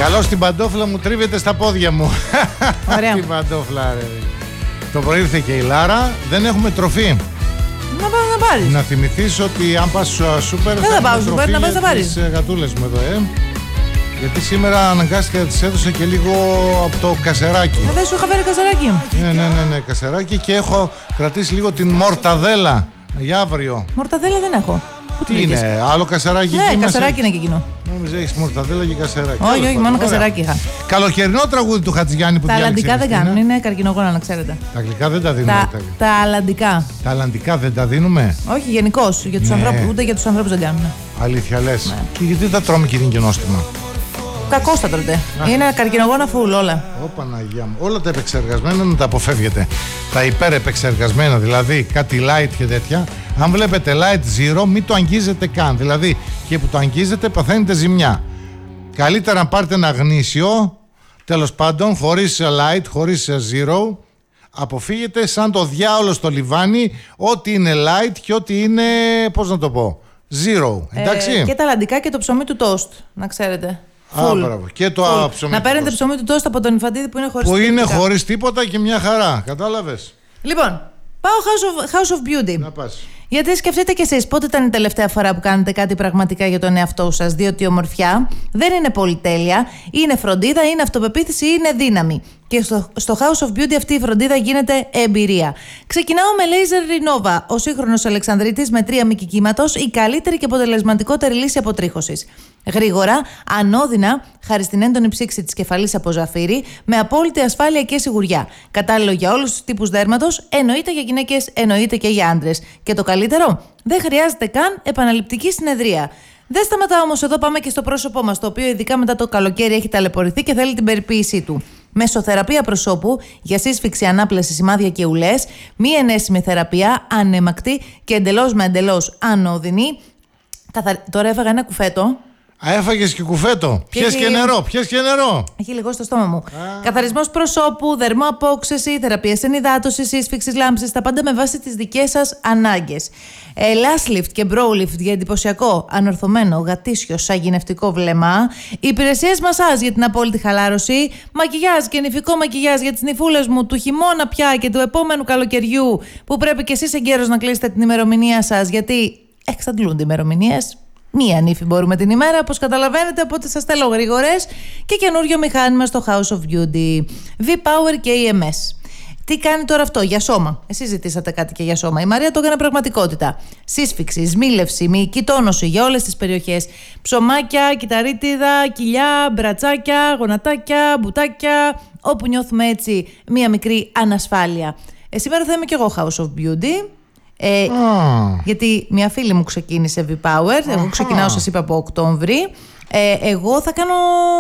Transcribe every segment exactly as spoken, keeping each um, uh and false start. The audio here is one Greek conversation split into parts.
Καλώς την παντόφλα μου τρίβεται στα πόδια μου. Ωραία. Την παντόφλα, ρε. Το πρωί ήρθε και η Λάρα. Δεν έχουμε τροφή. Να πάω να πάρεις. Να θυμηθείς ότι αν πας στο σούπερ Δεν θα πάω στο σούπερ, να πας να πάρεις. τις γατούλες μου εδώ, ε. Γιατί σήμερα αναγκάστηκα να της έδωσα και λίγο από το κασεράκι. Ε, δεν σου είχα φέρει κασεράκι. Ναι, ναι, ναι, ναι, κασεράκι και έχω κρατήσει λίγο την μορταδέλα για αύριο. Μορταδέλα δεν έχω. Πού Τι είναι, άλλο κασεράκι? Ναι, κασεράκι είναι και εκείνο. Νόμιζα έχεις μορταδέλα και κασεράκι. Όχι, όχι, μόνο κασεράκι είχα. Καλοκαιρινό τραγούδι του Χατζηγιάννη που Τα διάλεξε. αλλαντικά δεν κάνουν, είναι καρκινογόνα, να ξέρετε. Τα αγγλικά δεν τα δίνουμε. Τα, Τα, τα αλλαντικά. τα αλλαντικά δεν τα δίνουμε. Όχι, γενικώς. Για τους Ναι. ανθρώπους, ούτε για τους ανθρώπους δεν κάνουν. Αλήθεια λες. Ναι. Και γιατί τα τρώμε και είναι και νόστιμα? Κακώς τα τρώτε. Είναι καρκινογόνα φουλ όλα. Ω Παναγία μου. Όλα τα επεξεργασμένα να τα αποφεύγετε. Τα υπερεπεξεργασμένα, δηλαδή κάτι light και τέτοια. Αν βλέπετε light zero, μην το αγγίζετε καν. Δηλαδή και που το αγγίζετε παθαίνετε ζημιά. Καλύτερα να πάρετε ένα γνήσιο, τέλος πάντων, χωρίς light, χωρίς zero. Αποφύγετε σαν το διάολο στο λιβάνι ό,τι είναι light και ό,τι είναι, πώς να το πω, zero. Εντάξει. Ε, και τα αλλαντικά και το ψωμί του τόστ, να ξέρετε. Α, μπράβο. Και το Full. ψωμί Να του παίρνετε τόστ. ψωμί του τόστ από τον υφαντίδη που είναι χωρίς Που τίποτα. είναι χωρίς τίποτα και μια χαρά. Κατάλαβες? Λοιπόν, πάω House of, House of Beauty. Να πας. Γιατί σκεφτείτε κι εσείς πότε ήταν η τελευταία φορά που κάνετε κάτι πραγματικά για τον εαυτό σας? Διότι η ομορφιά δεν είναι πολυτέλεια, είναι φροντίδα, είναι αυτοπεποίθηση, είναι δύναμη. Και στο, στο House of Beauty αυτή η φροντίδα γίνεται εμπειρία. Ξεκινάω με Laser Renova, ο σύγχρονος Αλεξανδρίτης με τρία μήκη κύματος, η καλύτερη και αποτελεσματικότερη λύση αποτρίχωσης. Γρήγορα, ανώδυνα, χάρη στην έντονη ψήξη της κεφαλής από ζαφύρι, με απόλυτη ασφάλεια και σιγουριά. Κατάλληλο για όλους τους τύπους δέρματος, εννοείται για γυναίκες, εννοείται και για άντρες. Και το καλύτερο, δεν χρειάζεται καν επαναληπτική συνεδρία. Δεν σταματάω όμως εδώ, πάμε και στο πρόσωπό μας, το οποίο ειδικά μετά το καλοκαίρι έχει ταλαιπωρηθεί και θέλει την περιποίησή του. Μεσοθεραπεία προσώπου για σύσφυξη, ανάπλαση, σημάδια και ουλές, μη ενέσιμη θεραπεία, ανέμακτη και εντελώς με εντελώς ανώδυνη. Καθαρι... Τώρα έφαγα ένα κουφέτο. Α, έφαγες και κουφέτο. Πιες έχει... και νερό, πιες και νερό. Έχει λίγο στο στόμα μου. Καθαρισμός προσώπου, δερμοαπόξεση, θεραπεία ενυδάτωσης, σύσφυξης, λάμψης, τα πάντα με βάση τις δικές σας ανάγκες. Ε, lash lift και brow lift για εντυπωσιακό, ανορθωμένο, γατήσιο, σαγηνευτικό βλέμμα. Υπηρεσίες μασάζ για την απόλυτη χαλάρωση. Μακιγιάζ και νηφικό μακιγιάζ για τις νηφούλες μου του χειμώνα πια και του επόμενου καλοκαιριού, που πρέπει κι εσείς εγκαίρως να κλείσετε την ημερομηνία σας, γιατί εξαντλούνται οι ημερομηνίες. Μία νύφη μπορούμε την ημέρα, όπως καταλαβαίνετε, οπότε σας θέλω γρήγορες και καινούριο μηχάνημα στο House of Beauty. V-Power και ι εμ ες. Τι κάνει τώρα αυτό για σώμα? Εσείς ζητήσατε κάτι και για σώμα. Η Μαρία το έκανε πραγματικότητα. Σύσφυξη, σμίλευση, μυϊκή τόνωση για όλες τις περιοχές. Ψωμάκια, κυταρίτιδα, κοιλιά, μπρατσάκια, γονατάκια, μπουτάκια. Όπου νιώθουμε έτσι μία μικρή ανασφάλεια. Ε, σήμερα θα είμαι κι εγώ House of Beauty. Ε, Ah. Γιατί μια φίλη μου ξεκίνησε V-Power. Εγώ ξεκινάω, σας είπα, από Οκτώβρη. ε, Εγώ θα κάνω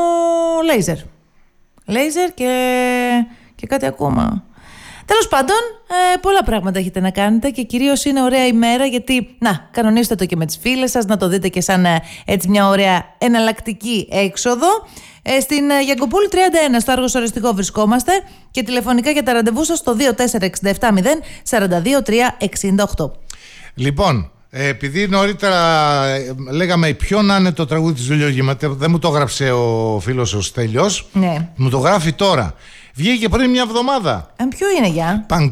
laser Laser και, και κάτι ακόμα. Τέλος πάντων, ε, πολλά πράγματα έχετε να κάνετε και κυρίως είναι ωραία ημέρα, γιατί να, κανονίστε το και με τις φίλες σας, να το δείτε και σαν ε, έτσι μια ωραία εναλλακτική έξοδο. Ε, στην ε, Γιαγκοπούλου τριάντα ένα στο Άργος Οριστικό βρισκόμαστε και τηλεφωνικά για τα ραντεβού σας στο δύο τέσσερα έξι επτά μηδέν τέσσερα δύο τρία έξι οκτώ. Λοιπόν, ε, επειδή νωρίτερα ε, λέγαμε ποιο να είναι το τραγούδι της Δουλειογήματος, δεν μου το έγραψε ο φίλος ο Στέλιος, Ναι. μου το γράφει τώρα. Βγήκε πριν μια εβδομάδα. Αν ποιο είναι, για?